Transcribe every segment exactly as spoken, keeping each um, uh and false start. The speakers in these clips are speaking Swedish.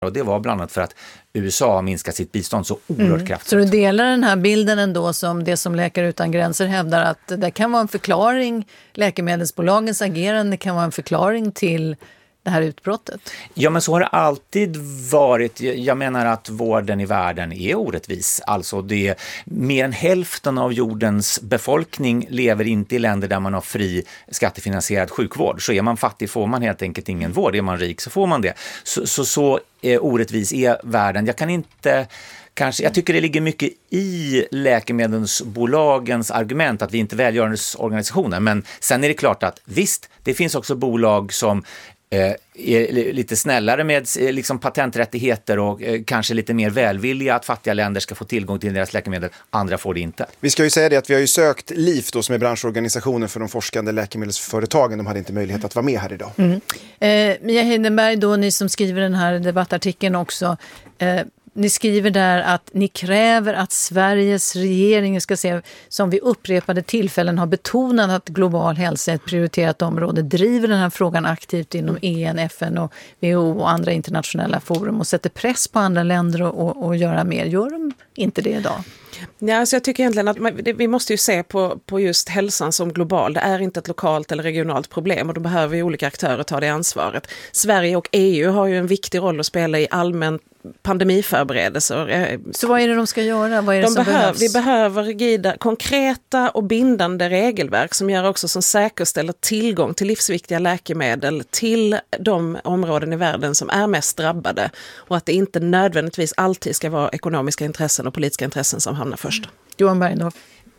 Och det var bland annat för att U S A har minskat sitt bistånd så oerhört mm. kraftigt. Så du delar den här bilden ändå som det som Läkare utan gränser hävdar att det kan vara en förklaring, läkemedelsbolagens agerande kan vara en förklaring till det här utbrottet? Ja, men så har det alltid varit. Jag menar att vården i världen är orättvis. Alltså det, mer än hälften av jordens befolkning lever inte i länder där man har fri skattefinansierad sjukvård. Så är man fattig får man helt enkelt ingen vård. Är man rik så får man det. Så, så, så är orättvis är världen. Jag kan inte... Kanske, jag tycker det ligger mycket i läkemedelsbolagens argument att vi inte är välgörenhetsorganisationer. Men sen är det klart att visst, det finns också bolag som eh, är lite snällare med eh, liksom patenträttigheter och eh, kanske lite mer välvilliga att fattiga länder ska få tillgång till deras läkemedel. Andra får det inte. Vi ska ju säga det att vi har ju sökt L I F då, som är branschorganisationen för de forskande läkemedelsföretagen. De hade inte möjlighet att vara med här idag. Mm. Eh, Mia Heidenberg, då, ni som skriver den här debattartikeln också... Eh, Ni skriver där att ni kräver att Sveriges regering ska se, som vid upprepade tillfällen har betonat att global hälsa är ett prioriterat område, driver den här frågan aktivt inom E N, F N och W H O och andra internationella forum och sätter press på andra länder och, och, och göra mer. Gör de inte det idag? Ja, alltså jag tycker egentligen att man, det, vi måste ju se på, på just hälsan som global. Det är inte ett lokalt eller regionalt problem och då behöver ju olika aktörer ta det ansvaret. Sverige och E U har ju en viktig roll att spela i allmän pandemiförberedelser. Så vad är det de ska göra? Vad är det de som behöv, behövs? Vi behöver rigida, konkreta och bindande regelverk som gör också som säkerställer tillgång till livsviktiga läkemedel till de områden i världen som är mest drabbade och att det inte nödvändigtvis alltid ska vara ekonomiska intressen och politiska intressen som hamnar först. Johan Bergendorf.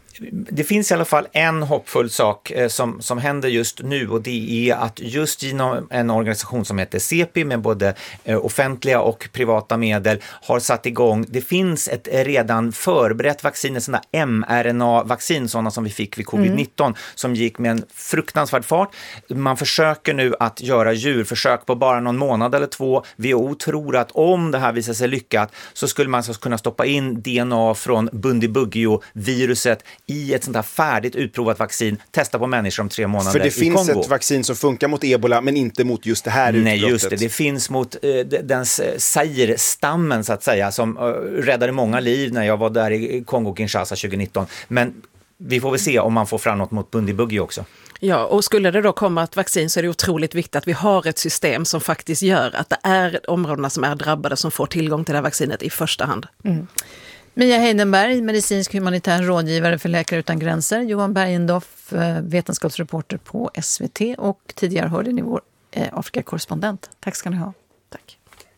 Det finns i alla fall en hoppfull sak eh, som, som händer just nu och det är att just genom en organisation som heter C E P I med både eh, offentliga och privata medel har satt igång. Det finns ett redan förberett vaccin, ett sådant där mRNA-vaccin, sådana som vi fick vid covid nitton mm. som gick med en fruktansvärd fart. Man försöker nu att göra djurförsök på bara någon månad eller två. W H O tror att om det här visar sig lyckat så skulle man så kunna stoppa in D N A från Bundibugyo-viruset i ett sånt här färdigt utprovat vaccin, testa på människor om tre månader i Kongo. För det finns ett vaccin som funkar mot ebola men inte mot just det här utbrottet. Nej, just det. Det finns mot uh, den Zaire-stammen så att säga som uh, räddade många liv när jag var där i Kongo-Kinshasa tjugo nitton. Men vi får väl se om man får fram något mot Bundibugyo också. Ja, och skulle det då komma ett vaccin så är det otroligt viktigt att vi har ett system som faktiskt gör att det är områdena som är drabbade som får tillgång till det här vaccinet i första hand. Mm. Mia Heidenberg, medicinsk humanitär rådgivare för Läkare utan gränser. Johan Bergendorf, vetenskapsreporter på S V T. Och tidigare hörde ni vår eh, Afrika-korrespondent. Tack ska ni ha. Tack.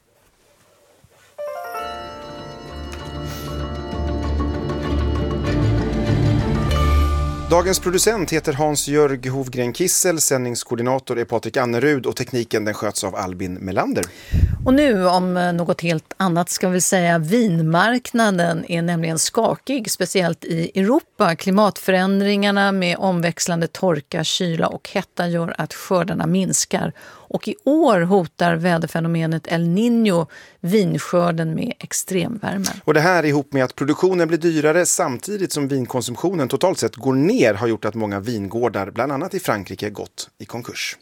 Dagens producent heter Hans-Jörg Hovgren Kissel, sändningskoordinator är Patrik Annerud och tekniken den sköts av Albin Melander. Och nu om något helt annat ska vi säga, vinmarknaden är nämligen skakig, speciellt i Europa. Klimatförändringarna med omväxlande torka, kyla och hetta gör att skördarna minskar. Och i år hotar väderfenomenet El Niño vinskörden med extremvärme. Och det här ihop med att produktionen blir dyrare samtidigt som vinkonsumtionen totalt sett går ner har gjort att många vingårdar, bland annat i Frankrike, gått i konkurs.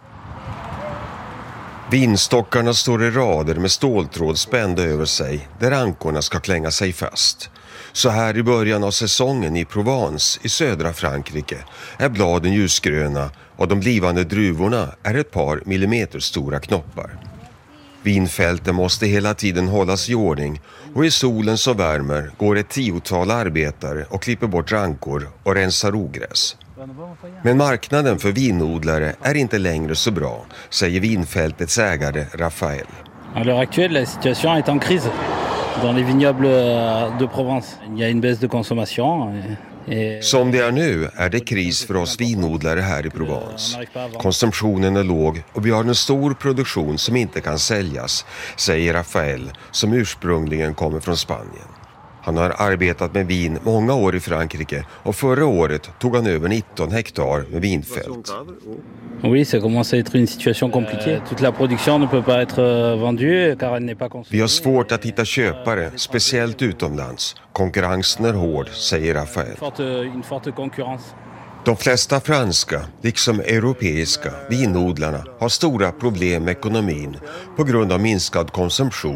Vinstockarna står i rader med ståltråd spända över sig där ankorna ska klänga sig fast. Så här i början av säsongen i Provence i södra Frankrike är bladen ljusgröna och de blivande druvorna är ett par millimeter stora knoppar. Vinfälten måste hela tiden hållas i ordning och i solen som värmer går ett tiotal arbetare och klipper bort rankor och rensar ogräs. Men marknaden för vinodlare är inte längre så bra, säger vinfältets ägare Raphaël. À l'heure actuelle, la situation est en crise dans les vignobles de Provence. Il y a une baisse de consommation. Som det är nu är det kris för oss vinodlare här i Provence. Konsumtionen är låg och vi har en stor produktion som inte kan säljas, säger Raphaël som ursprungligen kommer från Spanien. Han har arbetat med vin många år i Frankrike och förra året tog han över nitton hektar med vinfält. Oui, ça commence à être une situation compliquée. Toute la production ne peut pas être vendue car elle n'est pas consommée. Vi har svårt att hitta köpare, speciellt utomlands. Konkurrensen är hård, säger Raphaël. Une forte concurrence. De flesta franska, liksom europeiska, vinodlarna har stora problem med ekonomin på grund av minskad konsumtion